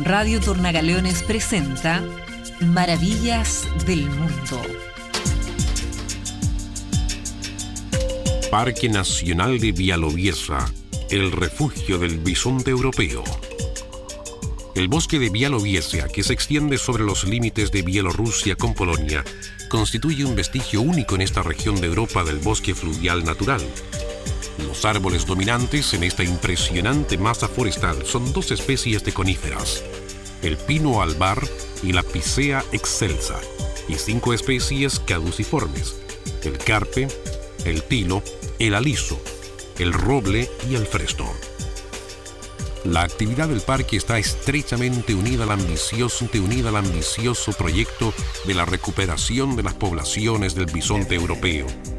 Radio Tornagaleones presenta Maravillas del Mundo. Parque Nacional de Bialowieza, el refugio del bisonte europeo. El bosque de Bialowieza, que se extiende sobre los límites de Bielorrusia con Polonia, constituye un vestigio único en esta región de Europa del bosque fluvial natural. Los árboles dominantes en esta impresionante masa forestal son dos especies de coníferas, el pino albar y la picea excelsa, y 5 especies caduciformes, el carpe, el tilo, el aliso, el roble y el fresno. La actividad del parque está estrechamente unida al ambicioso proyecto de la recuperación de las poblaciones del bisonte europeo,